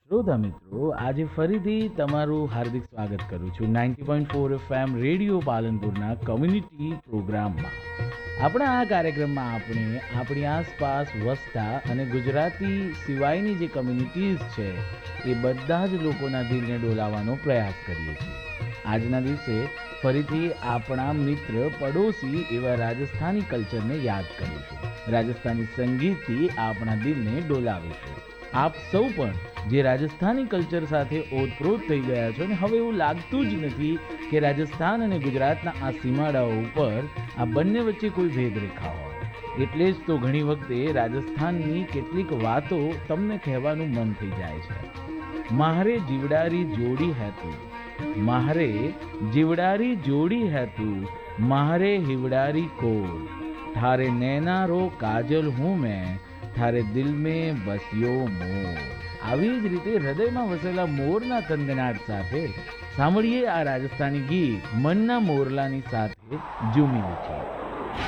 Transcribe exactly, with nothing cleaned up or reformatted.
શ્રોતા મિત્રો, આજે ફરીથી તમારું હાર્દિક સ્વાગત કરું છું ninety point four FM radio પાલનપુરના community પ્રોગ્રામમાં. આપણા આ કાર્યક્રમમાં આપણે આપણી આસપાસ વસતા અને ગુજરાતી સિવાયની જે કમ્યુનિટીઝ છે એ બધા જ લોકોના દિલને ડોલાવવાનો પ્રયાસ કરીએ છીએ. આજના દિવસે ફરીથી આપણા મિત્ર પડોશી એવા રાજસ્થાની કલ્ચરને યાદ કરીશું. રાજસ્થાની સંગીતથી આપણા દિલને ડોલાવીશું. આપ સૌ પણ જે રાજસ્થાની કલ્ચર સાથે ઓતપ્રોત થઈ ગયા છો ને હવે એવું લાગતું જ નથી કે રાજસ્થાન અને ગુજરાતના આ સીમાડાઓ ઉપર આ બંને વચ્ચે કોઈ ભેદરેખા હોય. એટલે જ તો ઘણી વખતે રાજસ્થાનની કેટલીક વાતો તમને કહેવાનું મન થઈ જાય છે. મારે જીવડારી જોડી હે તું, મારે જીવડારી જોડી હે તું, મારે હિવડારી કોર, થારે નૈના રો કાજલ હું મેં, થારે દિલ મેં બસ્યો મોર. આવી જ રીતે હૃદયમાં વસેલા મોરના કંદનાટ સાથે સાંભળીએ આ રાજસ્થાની ગીત મનના મોરલાની સાથે ઝૂમી ઉઠી.